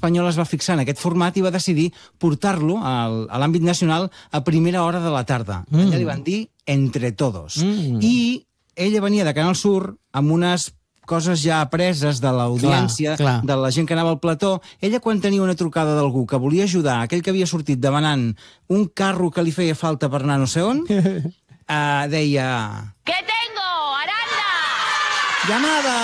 espanyol es va fixar en aquest format i va decidir portar-lo a l'àmbit nacional a primera hora de la tarda. Allà li van dir Entre Todos. I ella venia de Canal Sur amb unes coses ja apreses de l'audiència, de la gent que anava al plató. Ella, quan tenia una trucada d'algú que volia ajudar aquell que havia sortit demanant un carro que li feia falta per anar no sé on, deia... ¿Qué tengo, Aranda? ¡Llamada!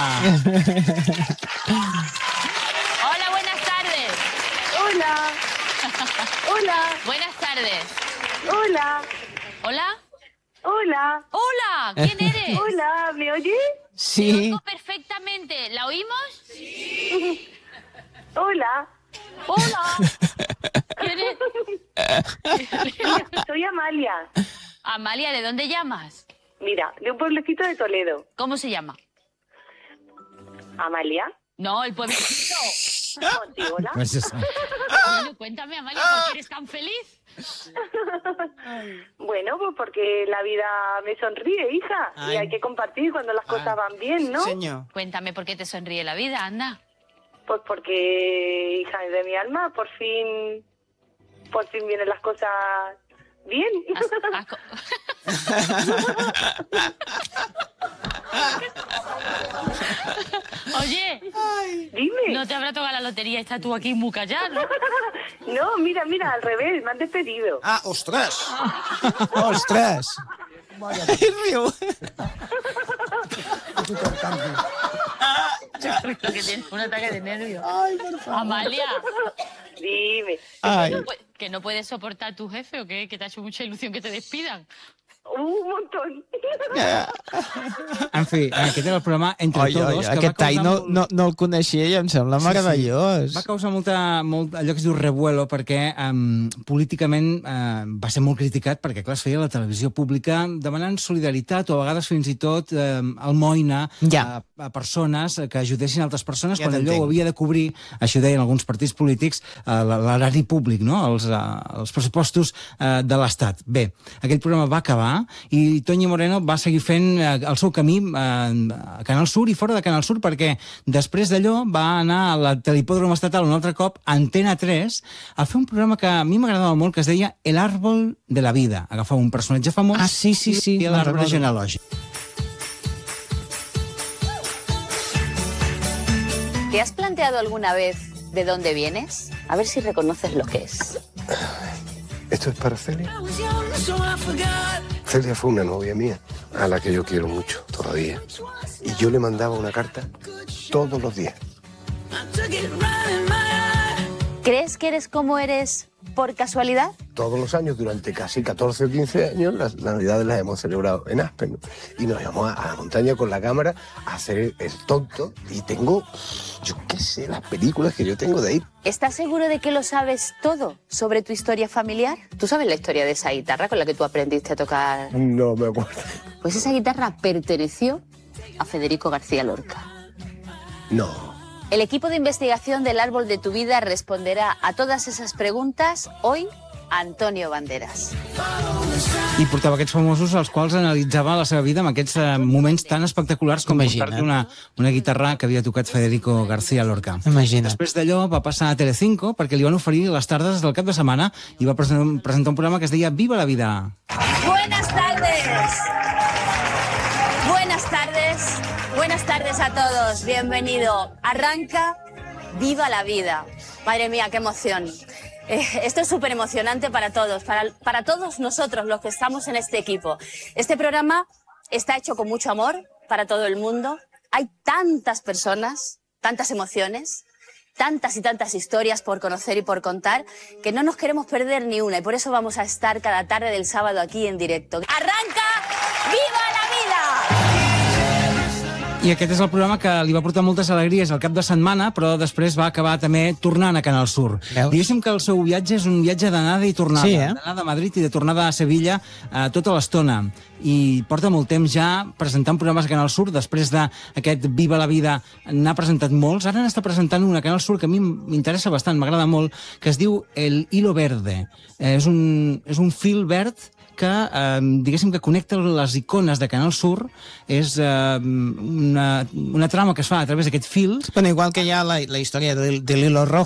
Hola, buenas tardes. Hola. Hola. Buenas tardes. Hola. ¿Hola? Hola. Hola, ¿quién eres? Hola, ¿me oyes? Te Sí. oigo perfectamente. ¿La oímos? Sí. Hola. Hola. ¿Quién es? Soy Amalia. Amalia, ¿de dónde llamas? Mira, de un pueblecito de Toledo. ¿Cómo se llama? ¿Amalia? No, el pueblecito. Oh, sí, hola. Pues eso. Bueno, cuéntame, Amalia, ¿por qué eres tan feliz? Bueno, pues porque la vida me sonríe, hija. Ay. Y hay que compartir cuando las cosas van bien, ¿no? Senyor. Cuéntame por qué te sonríe la vida, anda. Pues porque, hija de mi alma, por fin vienen las cosas bien. Has co- Oye, Dime. ¿no te habrá tocado la lotería? Estás tú aquí muy callada, ¿no? No, mira, al revés, me han despedido. Ah, ostres! Ostres! Ai, riu. Yo creo que tienes un ataque de nervios. Amalia, Dime. Ai. ¿que no puedes soportar a tu jefe o qué? ¿Que te ha hecho mucha ilusión que te despidan? Un montón. En fi, aquest era el programa Entre Oi, Todos. que aquest va tall causar no el coneixia i em sembla meravellós. Va causar molt, allò que es diu revuelo, perquè políticament va ser molt criticat, perquè clar, es feia a la televisió pública demanant solidaritat o a vegades fins i tot almoina a persones que ajudessin altres persones quan allò ho havia de cobrir, això deien alguns partits polítics, l'erari públic, no? els pressupostos de l'Estat. Bé, aquell programa va acabar i Toñi Moreno va seguir fent el seu camí a Canal Sur i fora de Canal Sur, perquè després d'allò va anar a la Telehipòdrom Estatal un altre cop, Antena 3, a fer un programa que a mi m'agradava molt, que es deia El Árbol de la Vida. Agafava un personatge famós i l'arbre genealògic. ¿Te has planteado alguna vez de dónde vienes? A ver si reconoces lo que es. ¿Esto es para Celia? Celia fue una novia mía, a la que yo quiero mucho todavía. Y yo le mandaba una carta todos los días. ¿Crees que eres como eres por casualidad? Todos los años, durante casi 14 o 15 años, las Navidades las hemos celebrado en Aspen, ¿no? Y nos íbamos a la montaña con la cámara a hacer el tonto. Y tengo, yo qué sé, las películas que yo tengo de ahí. ¿Estás seguro de que lo sabes todo sobre tu historia familiar? ¿Tú sabes la historia de esa guitarra con la que tú aprendiste a tocar? No me acuerdo. Pues esa guitarra perteneció a Federico García Lorca. No. El equipo de investigación del Árbol de tu Vida responderá a todas esas preguntas hoy a Antonio Banderas. I portava aquests famosos als quals analitzava la seva vida amb aquests moments tan espectaculars com portar-li una guitarra que havia tocat Federico García Lorca. Imagina't. Després d'allò va passar a Telecinco perquè li van oferir les tardes del cap de setmana i va presentar un programa que es deia Viva la Vida. Buenas tardes. Buenas tardes. Buenas tardes a todos. Bienvenido. Arranca Viva la Vida. Madre mía, qué emoción. Esto es súper emocionante para todos, para todos nosotros los que estamos en este equipo. Este programa está hecho con mucho amor para todo el mundo. Hay tantas personas, tantas emociones, tantas y tantas historias por conocer y por contar, que no nos queremos perder ni una, y por eso vamos a estar cada tarde del sábado aquí en directo. ¡Arranca! ¡Viva la vida! I aquest és el programa que li va portar moltes alegries al cap de setmana, però després va acabar també tornant a Canal Sur. Diguéssim que el seu viatge és un viatge d'anada i tornada, d'anada a Madrid i de tornada a Sevilla tota l'estona. I porta molt temps ja presentant programes a Canal Sur, després d'aquest Viva la Vida n'ha presentat molts. Ara n'està presentant una a Canal Sur que a mi m'interessa bastant, m'agrada molt, que es diu El Hilo Verde. És un fil verd que, diguéssim, que connecta les icones de Canal Sur. És una trama que es fa a través d'aquest fil. Bueno, igual que hi ha la història de l'Hilo Rojo,